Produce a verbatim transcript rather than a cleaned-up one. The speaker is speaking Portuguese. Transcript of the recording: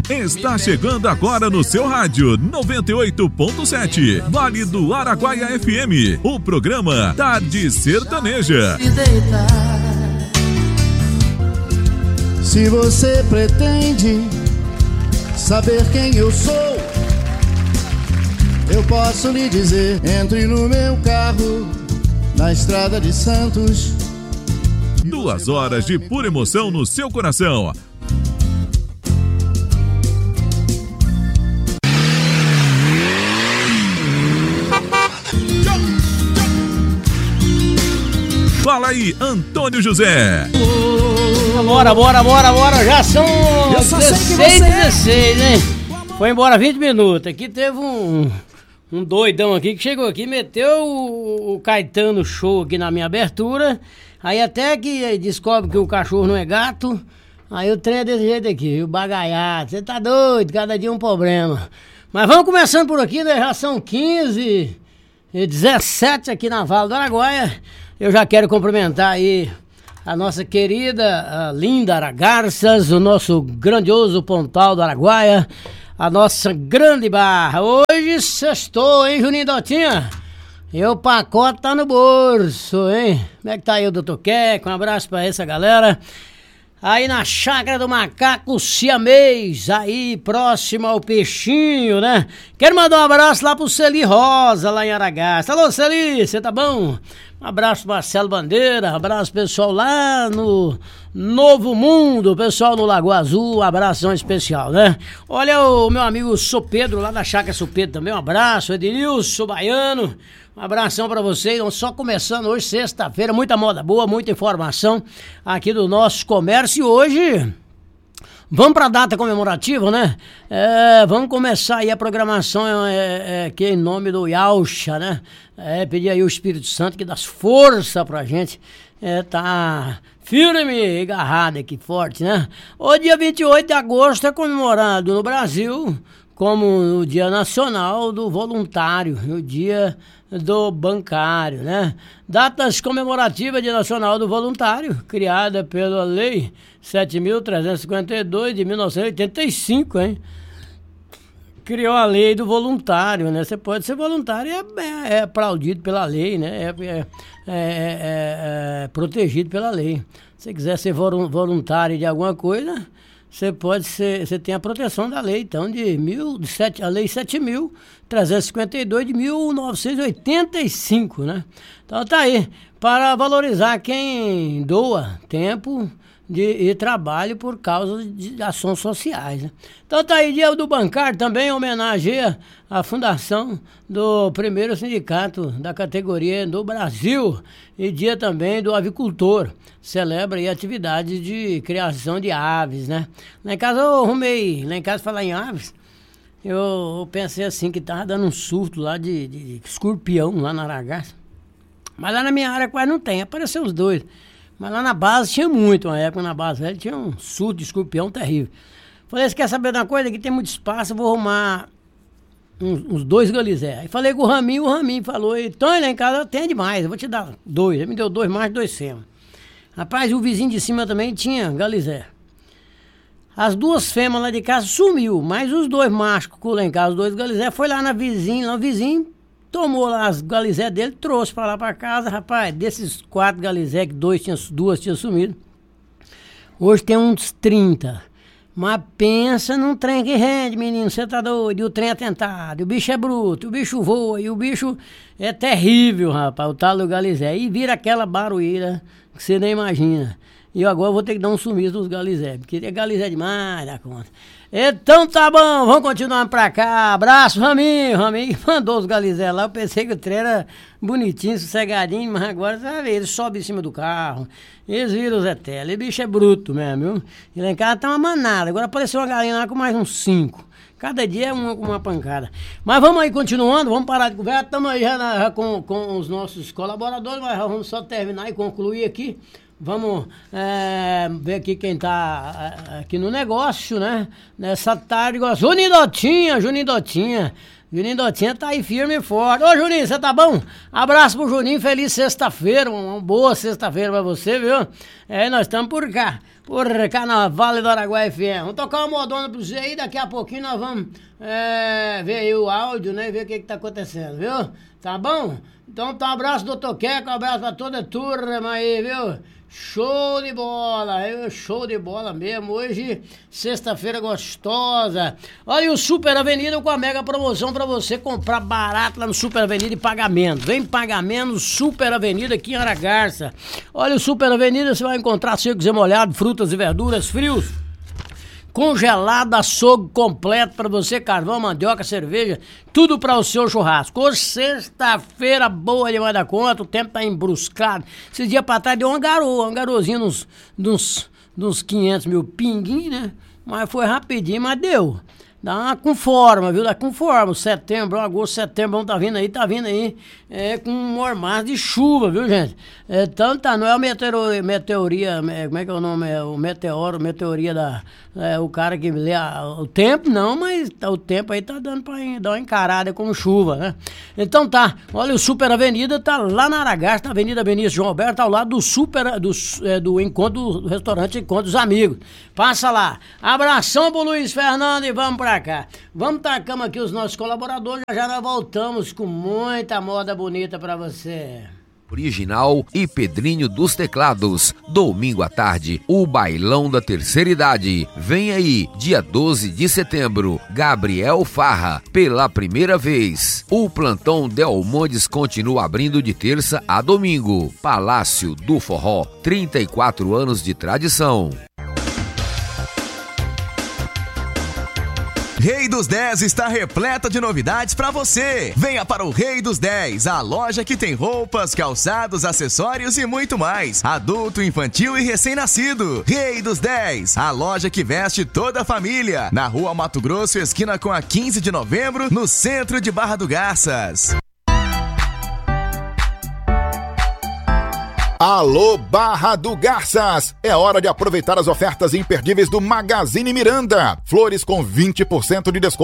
Está chegando agora no seu rádio noventa e oito ponto sete, Vale do Araguaia F M, o programa Tarde Sertaneja. Se você pretende saber quem eu sou, eu posso lhe dizer: entre no meu carro, na estrada de Santos. Duas horas de pura emoção no seu coração. Fala aí, Antônio José. Bora, bora, bora, bora, já são dezesseis, dezesseis, hein? Foi embora vinte minutos. Aqui teve um, um doidão aqui que chegou aqui, meteu o, o Caetano Show aqui na minha abertura. Aí até que descobre que o cachorro não é gato. Aí o trem é desse jeito aqui, o bagaiado. Você tá doido, cada dia um problema. Mas vamos começando por aqui, né? Já são quinze e dezessete aqui na Vale do Araguaia. Eu já quero cumprimentar aí a nossa querida, a linda Aragarças, o nosso grandioso Pontal do Araguaia, a nossa grande barra. Hoje sextou, hein, Juninho Dotinha? E o pacote tá no bolso, hein? Como é que tá aí o doutor Queco? Um abraço pra essa galera. Aí na Chácara do Macaco Siamês, aí próximo ao Peixinho, né? Quero mandar um abraço lá pro Celi Rosa, lá em Aragaça. Alô, Celi, você tá bom? Um abraço Marcelo Bandeira, um abraço pessoal lá no Novo Mundo, pessoal no Lagoa Azul, um abração especial, né? Olha o meu amigo Sou Pedro, lá da Chácara Sou Pedro também, um abraço. Edilson Baiano, um abração pra vocês. Só começando hoje, sexta-feira, muita moda boa, muita informação aqui do nosso comércio. E hoje vamos pra data comemorativa, né? É, vamos começar aí a programação é, é, que é em nome do Yaucha, né? É, pedir aí o Espírito Santo que dá força pra gente é, tá firme e agarrado aqui, forte, né? O dia vinte e oito de agosto é comemorado no Brasil como o Dia Nacional do Voluntário, o Dia do Bancário, né? Datas comemorativas Dia Nacional do Voluntário, criada pela Lei sete mil trezentos e cinquenta e dois de mil novecentos e oitenta e cinco, hein? Criou a lei do voluntário, né? Você pode ser voluntário e é, é, é aplaudido pela lei, né? É, é, é, é, é protegido pela lei. Se você quiser ser voluntário de alguma coisa, você pode ser, você tem a proteção da lei, então, de, mil, de sete, a lei sete mil trezentos e cinquenta e dois de mil novecentos e oitenta e cinco, né? Então tá aí, para valorizar quem doa tempo de, e trabalho por causa de ações sociais, né? Então tá aí, Dia do Bancário também homenageia a fundação do primeiro sindicato da categoria do Brasil e dia também do avicultor. Celebra aí atividades de criação de aves, né? Lá em casa eu arrumei, lá em casa falar em aves, eu, eu pensei assim que tava dando um surto lá de, de, de escorpião lá na Aragaça. Mas lá na minha área quase não tem, apareceu os dois. Mas lá na base tinha muito, uma época na base velha tinha um surto de escorpião terrível. Falei, você quer saber de uma coisa? Aqui tem muito espaço, eu vou arrumar uns, uns dois galizé. Aí falei com o Raminho, o Raminho falou, então lá em casa tem demais, eu vou te dar dois. Ele me deu dois mais, dois fêmeas. Rapaz, o vizinho de cima também tinha galizé. As duas fêmeas lá de casa sumiu, mas os dois machos que lá em casa, os dois galizé, foi lá na vizinha, lá o vizinho tomou lá as galizé dele, trouxe pra lá pra casa. Rapaz, desses quatro galizé, que dois tinham, duas tinham sumido, hoje tem uns trinta. Mas pensa num trem que rende, menino, você tá doido, e o trem é tentado, o bicho é bruto, o bicho voa, e o bicho é terrível, rapaz, o tal do galizé. E vira aquela barulheira que você nem imagina. E eu agora vou ter que dar um sumiço dos galizé, porque é galizé demais da conta. Então tá bom, vamos continuar pra cá. Abraço, Raminho. Raminho mandou os galizé lá. Eu pensei que o trem era bonitinho, sossegadinho, mas agora você vai ver, ele sobe em cima do carro, eles viram os etelos. E bicho é bruto mesmo, viu? E lá em casa tá uma manada. Agora apareceu uma galinha lá com mais uns cinco. Cada dia é uma, uma pancada. Mas vamos aí continuando, vamos parar de conversa. Estamos aí já, na, já com, com os nossos colaboradores, mas vamos só terminar e concluir aqui Vamos é, ver aqui quem tá aqui no negócio, né? Nessa tarde, Juninho Dotinha, Juninho Dotinha. Juninho Dotinha tá aí firme e forte. Ô, Juninho, você tá bom? Abraço pro Juninho, feliz sexta-feira, uma boa sexta-feira pra você, viu? É, nós estamos por cá, por cá na Vale do Araguaia F M. Vamos tocar uma modona pra você aí, daqui a pouquinho nós vamos é, ver aí o áudio, né? Ver o que que tá acontecendo, viu? Tá bom? Então tá um abraço, doutor Queco, um abraço pra toda a turma aí, viu? Show de bola, show de bola mesmo. Hoje, sexta-feira gostosa. Olha o Super Avenida com a mega promoção pra você comprar barato lá no Super Avenida e pagamento. Vem pagamento Super Avenida aqui em Aragarça. Olha o Super Avenida, você vai encontrar secos e molhados, frutas e verduras frios, congelado, açougue completo pra você, carvão, mandioca, cerveja, tudo pra o seu churrasco. Hoje, sexta-feira, boa demais da conta, o tempo tá embruscado. Esse dia pra trás deu uma garoa, uma garozinha nos, nos, nos quinhentos mil pinguinhos, né? Mas foi rapidinho, mas deu. Dá com forma, viu? Dá com forma. Setembro, agosto, setembro, tá vindo aí, tá vindo aí. É com mormaço de chuva, viu, gente? Então tá, não é o meteoro, meteoria, como é que é o nome? É o meteoro, meteoria da... É, o cara que lê a, o tempo, não, mas tá, o tempo aí tá dando pra dar uma encarada com chuva, né? Então tá, olha, o Super Avenida tá lá na Aragarça, na Avenida Benício João Alberto, ao lado do Super, do, é, do encontro, do restaurante Encontro dos Amigos. Passa lá. Abração pro Luiz Fernando e vamos pra cá. Vamos tacamos aqui os nossos colaboradores, já já nós voltamos com muita moda bonita pra você. Original e Pedrinho dos Teclados. Domingo à tarde, o Bailão da Terceira Idade. Vem aí, dia doze de setembro, Gabriel Farra, pela primeira vez. O Plantão Delmondes continua abrindo de terça a domingo. Palácio do Forró, trinta e quatro anos de tradição. Rei dos dez está repleta de novidades para você. Venha para o Rei dos dez, a loja que tem roupas, calçados, acessórios e muito mais. Adulto, infantil e recém-nascido. Rei dos dez, a loja que veste toda a família. Na Rua Mato Grosso, esquina com a quinze de novembro, no centro de Barra do Garças. Alô, Barra do Garças! É hora de aproveitar as ofertas imperdíveis do Magazine Miranda. Flores com vinte por cento de desconto